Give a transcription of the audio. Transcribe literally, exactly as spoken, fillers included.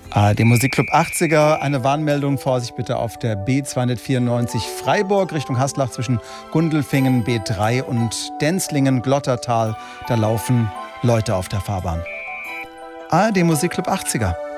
A R D Musikclub achtziger, eine Warnmeldung, Vorsicht bitte auf der B zweihundertvierundneunzig Freiburg Richtung Haslach zwischen Gundelfingen B drei und Denzlingen-Glottertal. Da laufen Leute auf der Fahrbahn. A R D Musikclub achtziger.